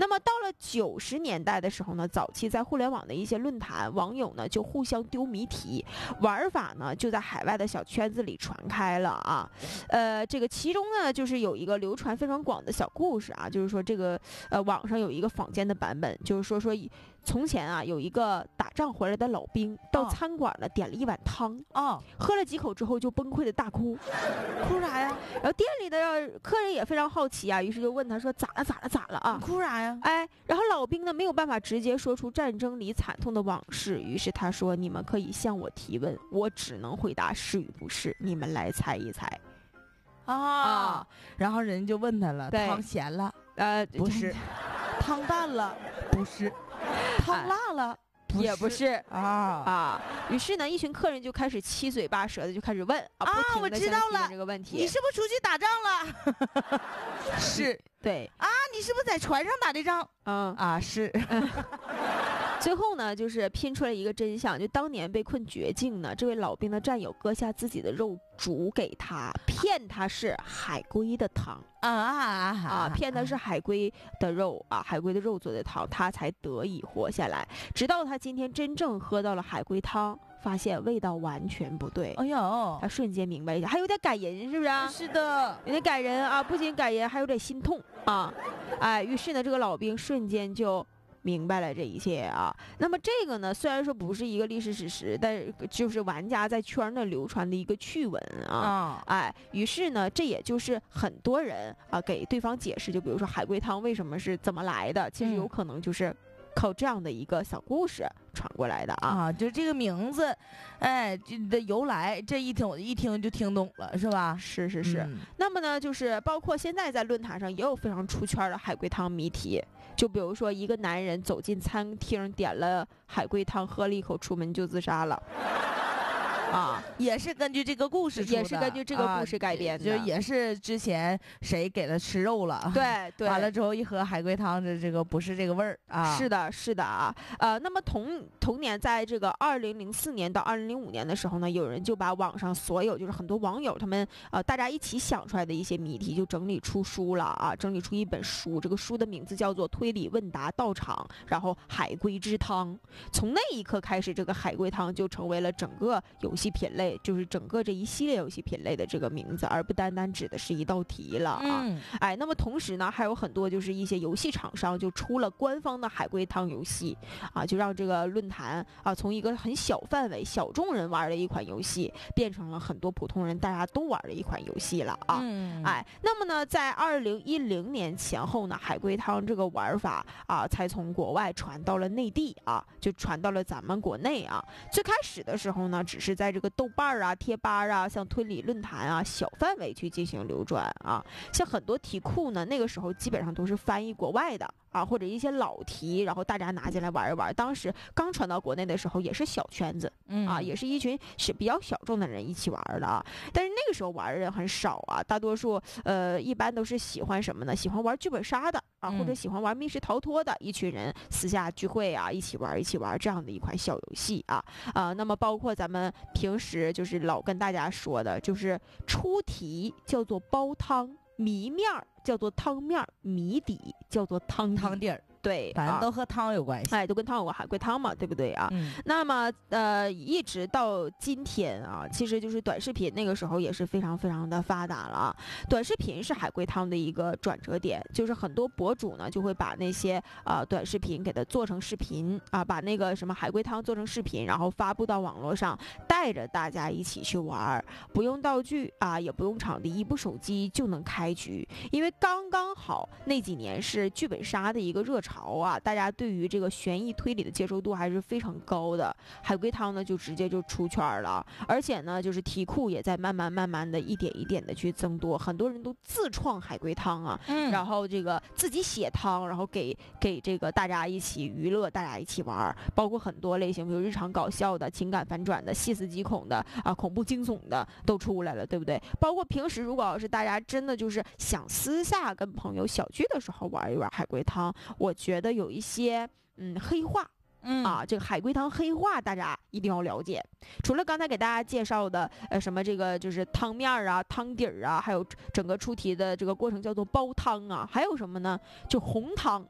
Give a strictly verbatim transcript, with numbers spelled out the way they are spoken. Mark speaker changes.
Speaker 1: 那么到了九十年代的时候呢，早期在互联网的一些论坛，网友呢就互相丢谜题，玩法呢就在海外的小圈子里传开了啊。呃，这个其中呢就是有一个流传非常广的小故事啊，就是说这个呃网上有一个坊间的版本，就是说说从前啊有一个打仗回来的老兵到餐馆呢点了一碗汤
Speaker 2: 哦，
Speaker 1: 喝了几口之后就崩溃的大哭，
Speaker 2: 哭啥呀？
Speaker 1: 然后店里的客人也非常好奇啊，于是就问他说咋了咋了咋了啊？
Speaker 2: 哭啥呀？
Speaker 1: 哎，然后老兵呢没有办法直接说出战争里惨痛的往事，于是他说：“你们可以向我提问，我只能回答是与不是，你们来猜一猜。”
Speaker 2: 啊，
Speaker 1: 啊
Speaker 2: 然后人就问他了，
Speaker 1: 对
Speaker 2: 汤咸了
Speaker 1: 呃，
Speaker 2: 不是，汤淡了不是，汤辣了
Speaker 1: 也不是
Speaker 2: 啊
Speaker 1: 啊。于是呢，一群客人就开始七嘴八舌的就开始问啊，
Speaker 2: 啊
Speaker 1: 不停
Speaker 2: 我
Speaker 1: 的
Speaker 2: 知道了
Speaker 1: 这个问题。
Speaker 2: 你是不是出去打仗了？是
Speaker 1: 对
Speaker 2: 啊，你是不是在船上打的仗？
Speaker 1: 嗯
Speaker 2: 啊，是。
Speaker 1: 最后呢，就是拼出来一个真相，就当年被困绝境呢，这位老兵的战友割下自己的肉煮给他，骗他是海龟的汤
Speaker 2: 啊啊
Speaker 1: 啊，骗他是海龟的肉啊，海龟的肉做的汤，他才得以活下来。直到他今天真正喝到了海龟汤，发现味道完全不对，
Speaker 2: 哎呦，
Speaker 1: 他瞬间明白一下，还有点感人，是不是啊？
Speaker 2: 是的，
Speaker 1: 有点感人啊，不仅感人，还有点心痛啊！哎，于是呢，这个老兵瞬间就明白了这一切啊。那么这个呢，虽然说不是一个历史史实，但是就是玩家在圈内流传的一个趣闻啊。
Speaker 2: 啊，
Speaker 1: 哎，于是呢，这也就是很多人啊给对方解释，就比如说海龟汤为什么是怎么来的，其实有可能就是靠这样的一个小故事传过来的啊。
Speaker 2: 啊，就这个名字，哎，这的由来，这一听一听就听懂了，是吧？
Speaker 1: 是是是。
Speaker 2: 嗯
Speaker 1: 那么呢，就是包括现在在论坛上也有非常出圈的海龟汤谜题，就比如说一个男人走进餐厅，点了海龟汤，喝了一口，出门就自杀了。啊，
Speaker 2: 也是根据这个故事出的，
Speaker 1: 也是根据这个故事改编的，
Speaker 2: 啊、就也是之前谁给他吃肉了，
Speaker 1: 对对，
Speaker 2: 完了之后一喝海龟汤，这这个不是这个味儿啊。
Speaker 1: 是的，是的啊，呃，那么同同年，在这个二零零四年到二零零五年的时候呢，有人就把网上所有就是很多网友他们呃大家一起想出来的一些谜题，就整理出书了啊，整理出一本书，这个书的名字叫做《推理问答道场》，然后海龟之汤。从那一刻开始，这个海龟汤就成为了整个游戏品类，就是整个这一系列游戏品类的这个名字，而不单单指的是一道题了啊。
Speaker 2: 嗯、
Speaker 1: 哎，那么同时呢，还有很多就是一些游戏厂商就出了官方的海龟汤游戏啊，就让这个论坛啊从一个很小范围、小众人玩的一款游戏，变成了很多普通人大家都玩的一款游戏了啊。
Speaker 2: 嗯、
Speaker 1: 哎，那么呢，在二零一零年前后呢，海龟汤这个玩法啊，才从国外传到了内地啊，就传到了咱们国内啊。最开始的时候呢，只是在这个豆瓣啊、贴吧啊、像推理论坛啊小范围去进行流转啊。像很多题库呢，那个时候基本上都是翻译国外的啊，或者一些老题，然后大家拿进来玩一玩。当时刚传到国内的时候，也是小圈子、
Speaker 2: 嗯、
Speaker 1: 啊，也是一群是比较小众的人一起玩的啊。但是那个时候玩的人很少啊，大多数呃一般都是喜欢什么呢？喜欢玩剧本杀的啊，或者喜欢玩密室逃脱的一群人私下聚会啊，一起玩一起玩这样的一款小游戏啊啊。那么包括咱们平时就是老跟大家说的，就是出题叫做煲汤，谜面叫做汤面，谜底叫做汤
Speaker 2: 汤底儿。
Speaker 1: 对，
Speaker 2: 反正都和汤有关系，
Speaker 1: 啊、哎，都跟汤有关，海龟汤嘛，对不对啊？
Speaker 2: 嗯、
Speaker 1: 那么呃，一直到今天啊，其实就是短视频那个时候也是非常非常的发达了啊。短视频是海龟汤的一个转折点，就是很多博主呢就会把那些啊、呃、短视频给它做成视频啊，把那个什么海龟汤做成视频，然后发布到网络上，带着大家一起去玩，不用道具啊，也不用场地，一部手机就能开局，因为刚刚好那几年是剧本杀的一个热潮。潮啊，大家对于这个悬疑推理的接受度还是非常高的，海龟汤呢就直接就出圈了，而且呢就是题库也在慢慢慢慢的一点一点的去增多，很多人都自创海龟汤啊，
Speaker 2: 嗯、
Speaker 1: 然后这个自己写汤，然后给给这个大家一起娱乐，大家一起玩，包括很多类型，比如日常搞笑的、情感反转的、细思极恐的啊、恐怖惊悚的都出来了，对不对？包括平时如果要是大家真的就是想私下跟朋友小聚的时候玩一玩海龟汤，我觉得有一些嗯黑话，
Speaker 2: 嗯
Speaker 1: 啊，这个海龟汤黑话大家一定要了解。除了刚才给大家介绍的呃什么这个就是汤面啊、汤底儿啊，还有整个出题的这个过程叫做煲汤啊，还有什么呢？就红汤